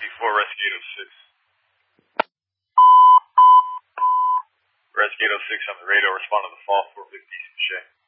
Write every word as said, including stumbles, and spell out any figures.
Before Rescue eight oh six. Rescue eight oh six on the radar, respond to the fall for Big Piece of Shea.